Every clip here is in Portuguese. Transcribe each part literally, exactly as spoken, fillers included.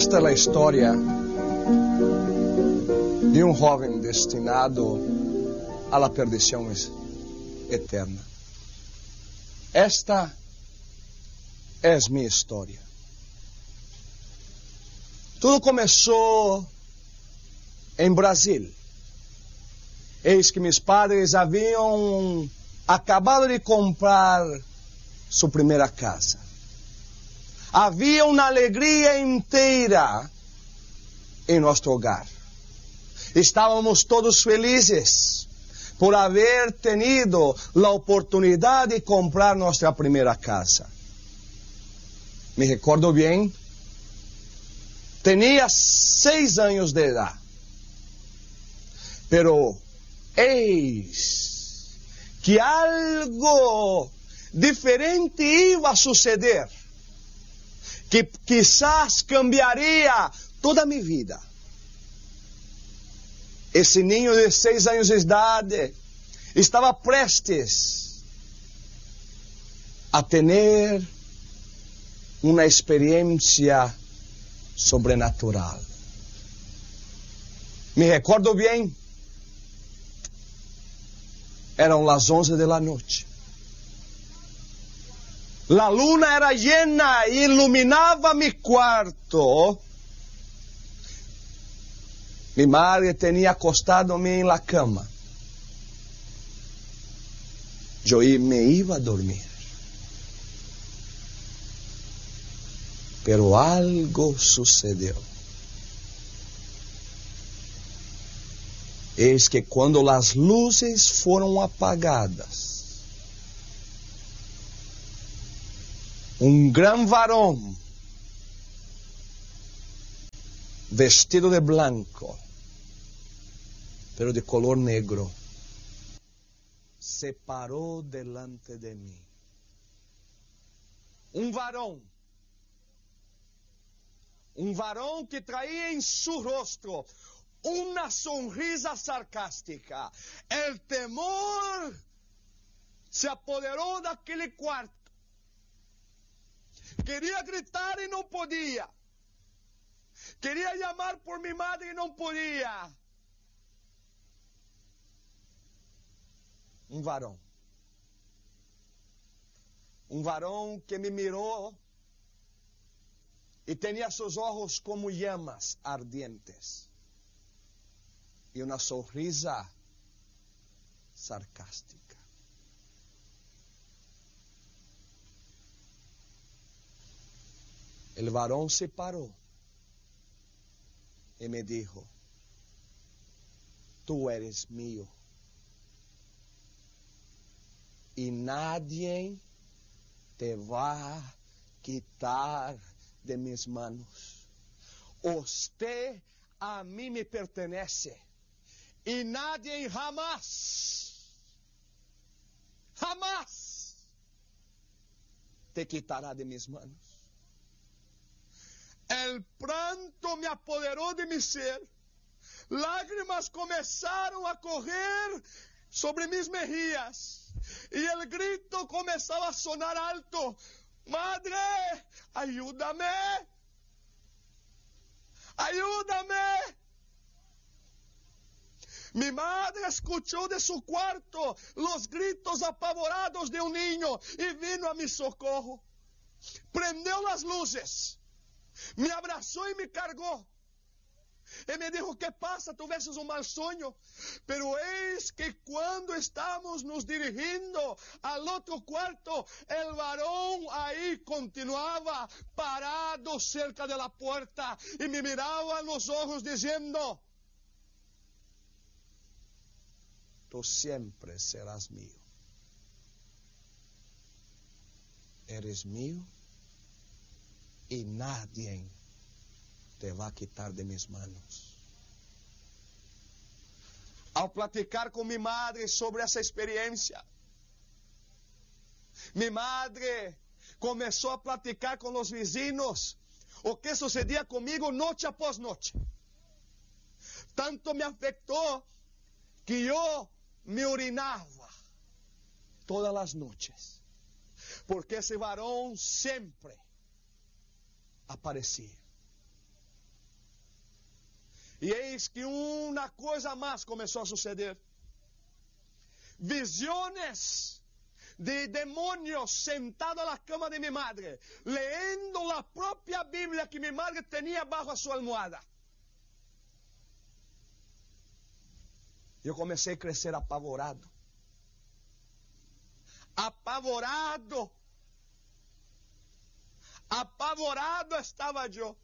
Esta é a história de um jovem destinado à la perdição eterna. Esta é minha história. Tudo começou em Brasil. Eis que meus padres haviam acabado de comprar sua primeira casa. Havia uma alegria inteira em nosso hogar. Estávamos todos felizes por haver tenido a oportunidade de comprar nossa primeira casa. Me recordo bem, tinha seis anos de idade. Pero eis que algo diferente ia a suceder, que quizás cambiaria toda a minha vida. Esse ninho de seis anos de idade estava prestes a ter uma experiência sobrenatural. Me recordo bem, eram as onze da noite. A luna era llena e iluminava meu quarto. Minha madre tinha acostado-me na cama. Eu me ia a dormir. Pero algo sucedeu. Eis que quando as luzes foram apagadas, um grande varão, vestido de branco, pero de color negro, se parou delante de mim. Um varão, um varão que traía em seu rosto uma sonrisa sarcástica. El temor se apoderou daquele quarto. Queria gritar e não podia. Queria chamar por minha madre e não podia. Um varão. Um varão que me mirou e tinha seus olhos como llamas ardientes. E uma sorrisa sarcástica. O varão se parou e me dijo: "Tú eres mío e nadie te vai quitar de mis manos. Usted a mim me pertenece. E nadie jamás, jamás te quitará de mis manos." El pranto me apoderou de mi ser. Lágrimas começaram a correr sobre mis mejillas. E el grito começava a sonar alto: "Madre, ayúdame, ayúdame." Mi madre escuchó de su cuarto los gritos apavorados de un niño y vino a mi socorro. Prendió las luces, me abrazó y me cargó. E me dijo: "¿Qué pasa? Tuviste um mal sonho." Pero eis que quando estamos nos dirigindo al outro quarto, el varón aí continuava parado cerca de la puerta e me mirava nos ojos dizendo: "Tú siempre serás mío. Eres mío e nadie te vai quitar de mis manos." Ao platicar com minha madre sobre essa experiência, minha madre começou a platicar com os vizinhos o que sucedia comigo noite após noite. Tanto me afetou que eu me urinava todas as noites, porque esse varão sempre aparecia. E eis que uma coisa mais começou a suceder. Visiones de demonios sentados na cama de minha madre, lendo a própria Bíblia que minha madre tinha bajo a sua almohada. Eu comecei a crescer apavorado. Apavorado. Apavorado estava eu.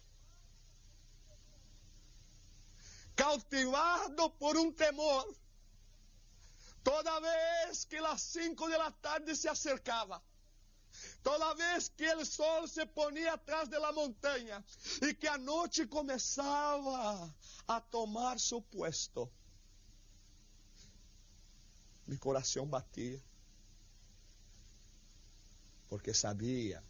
Cautivado por um temor. Toda vez que as cinco da tarde se acercava, toda vez que o sol se ponia atrás de la montanha e que a noite começava a tomar seu puesto, meu coração batia, porque sabia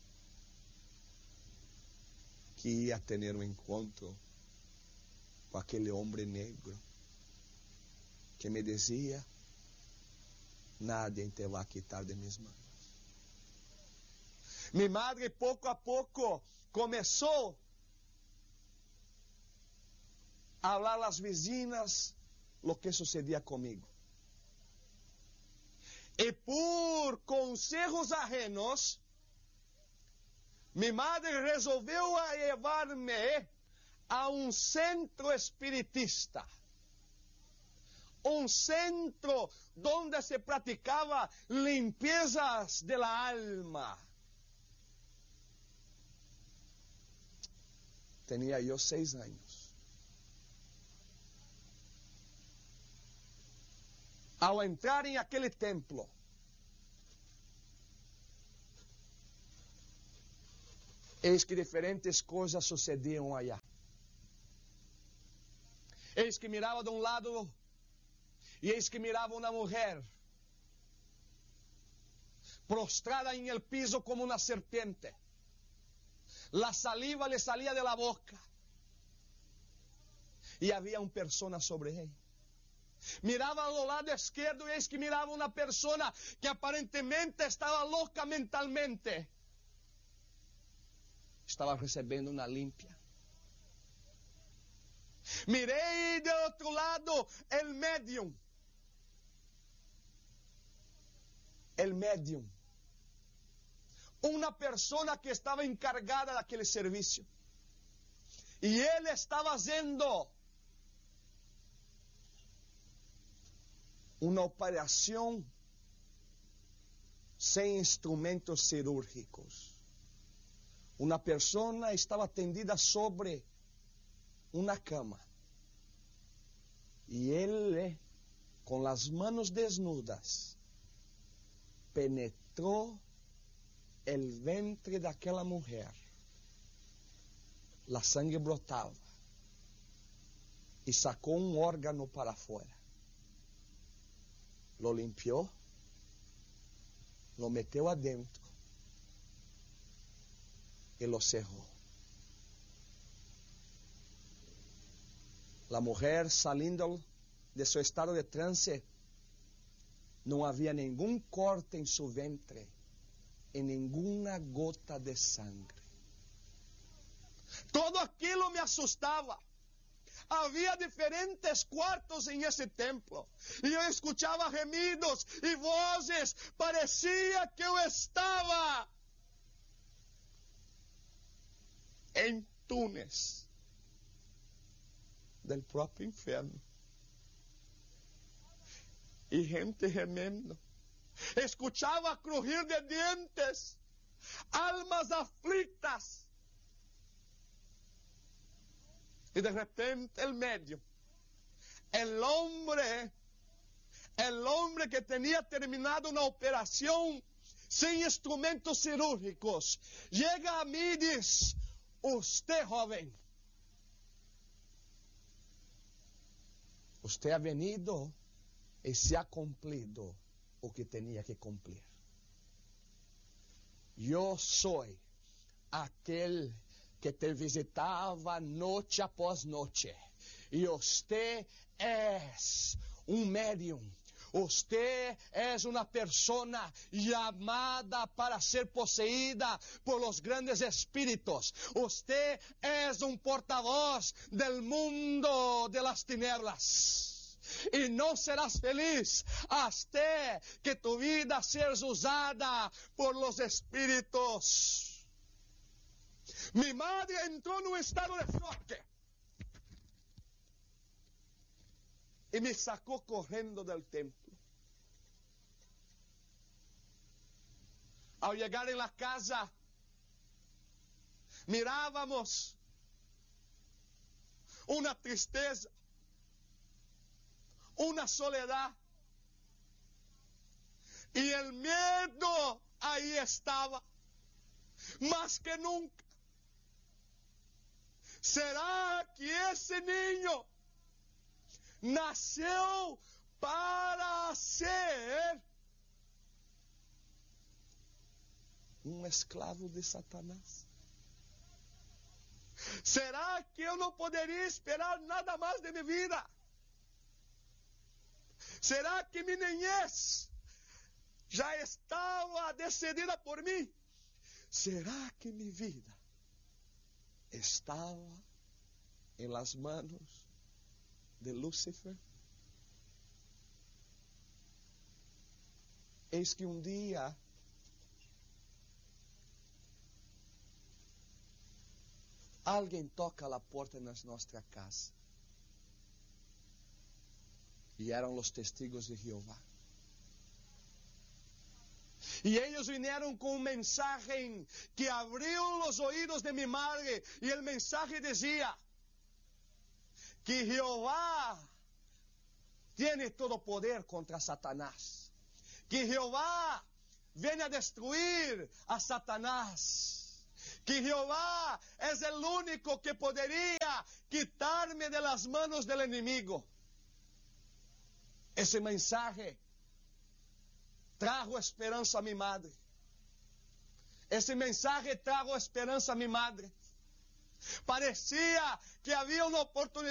que ia ter um encontro com aquele homem negro que me dizia: nadie te vai quitar de mis manos. Minha madre, pouco a pouco, começou a falar às vizinhas o que sucedia comigo. E por conselhos ajenos, minha madre resolveu levar-me a um centro espiritista. Um centro onde se praticava limpiezas de la alma. Tinha eu seis anos. Ao entrar em aquele templo, eis que diferentes coisas sucediam allá. Eis que mirava de um lado e eis que mirava uma mulher prostrada em el piso como uma serpiente. La saliva le salía de la boca. E havia uma persona sobre ele. Mirava ao lado esquerdo e eis que mirava uma persona que aparentemente estava louca mentalmente. Estava recebendo uma limpia. Mirei de outro lado el médium. El médium. Uma pessoa que estava encargada daquele serviço. E ele estava fazendo uma operação sem instrumentos cirúrgicos. Uma pessoa estava tendida sobre uma cama. E ele, com as mãos desnudas, penetrou el ventre daquela mulher. La sangue brotava. E sacou um órgano para fora. Lo limpiou. Lo meteu adentro. E lo cerrou. La mujer, saliendo de su estado de trance, não havia nenhum corte em seu ventre e nenhuma gota de sangue. Todo aquilo me assustava. Havia diferentes quartos em esse templo. E eu escutava gemidos e vozes. Parecia que eu estava em túneis del próprio inferno. E gente gemendo. Escuchaba crujir de dientes, almas aflitas. Y de repente el medio, el hombre, el hombre que tenía terminado una operación sin instrumentos cirúrgicos, llega a mí y dice: usted, joven, usted ha venido y se ha cumplido o que tenía que cumplir. Yo soy aquel que te visitaba noche após noche. Y usted es un medium, Usted es una persona llamada para ser poseída por los grandes espíritus. Usted es un portavoz del mundo de las tinieblas. Y no serás feliz hasta que tu vida sea usada por los espíritus. Mi madre entró en un estado de choque y me sacó corriendo del templo. Al llegar en la casa, mirábamos una tristeza, una soledad, y el miedo ahí estaba, más que nunca. ¿Será que ese niño nació para ser un esclavo de Satanás? ¿Será que eu não poderia esperar nada mais de minha vida? ¿Será que mi niñez já estava decidida por mim? ¿Será que mi vida estava em las manos de Lúcifer? Eis que um dia alguém toca a porta na nossa casa. E eram os testigos de Jeová. E eles vieram com um mensagem que abriu os ouvidos de minha madre. E o mensagem dizia que Jeová tem todo o poder contra Satanás. Que Jeová vem a destruir a Satanás. Que Jeová é o único que poderia quitar-me de las manos del inimigo. Esse mensagem trajo esperança a minha madre. Esse mensagem trajo esperança a minha madre. Parecia que havia uma oportunidade